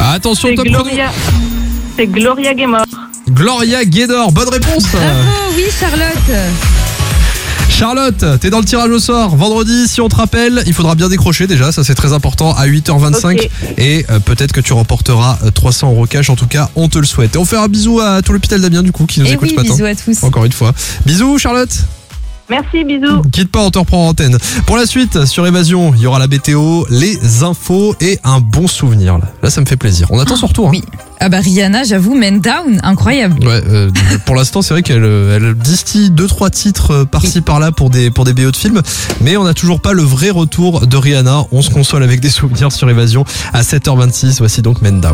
Attention, top chrono. C'est Gloria Gaynor. Gloria Gaynor, bonne réponse. Bravo, oui, Charlotte. Charlotte, t'es dans le tirage au sort. Vendredi, si on te rappelle, il faudra bien décrocher déjà, ça c'est très important, à 8h25. Okay. Et peut-être que tu remporteras 300 € cash, en tout cas, on te le souhaite. Et on fait un bisou à tout l'hôpital d'Amiens du coup, qui nous Et écoute oui, ce matin. bisous à tous. Encore une fois. Bisous Charlotte. Merci, bisous. Quitte pas, on te reprend en antenne. Pour la suite, sur Évasion, il y aura la BTO, les infos et un bon souvenir. Là ça me fait plaisir. On attend son retour. Oui. Ah bah Rihanna, j'avoue, Man Down, incroyable. Ouais, pour l'instant, c'est vrai qu'elle distille 2-3 titres par-ci par-là pour des BO de films, mais on n'a toujours pas le vrai retour de Rihanna. On se console avec des souvenirs sur Évasion à 7h26. Voici donc Man Down.